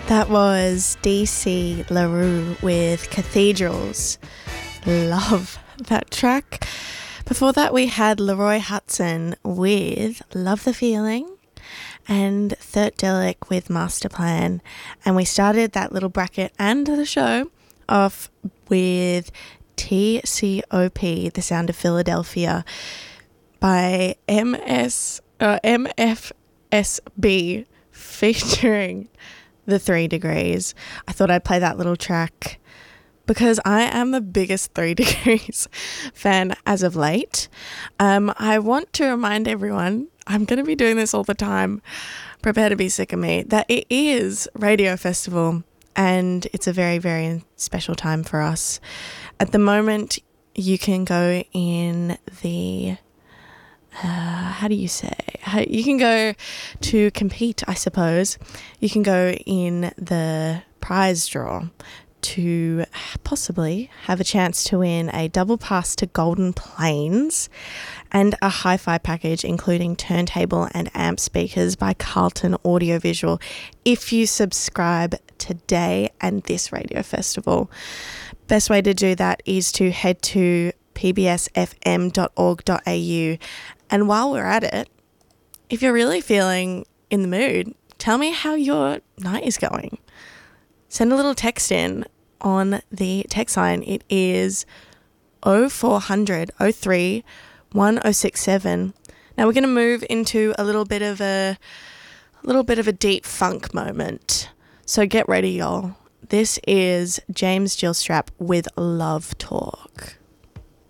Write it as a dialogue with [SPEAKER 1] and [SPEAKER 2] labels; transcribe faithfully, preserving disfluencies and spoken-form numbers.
[SPEAKER 1] That was D C LaRue with Cathedrals. Love that track. Before that, we had Leroy Hutson with Love the Feeling and Thirtdelic with Master Plan. And we started that little bracket and the show off with T C O P, The Sound of Philadelphia, by M S, uh, M F S B featuring The Three Degrees. I thought I'd play that little track because I am the biggest Three Degrees fan as of late. Um, I want to remind everyone, I'm going to be doing this all the time, prepare to be sick of me, that it is Radio Festival and it's a very, very special time for us. At the moment, you can go in the... Uh, how do you say? How, you can go to compete, I suppose. You can go in the prize draw to possibly have a chance to win a double pass to Golden Plains and a hi-fi package including turntable and amp speakers by Carlton Audiovisual if you subscribe today and this radio festival. Best way to do that is to head to p b s f m dot org dot a u. And while we're at it, if you're really feeling in the mood, tell me how your night is going. Send a little text in on the text line. It is oh four hundred oh three one oh six seven. Now we're going to move into a little bit of a, a little bit of a deep funk moment. So get ready, y'all. This is James Gilstrap with Love Talk.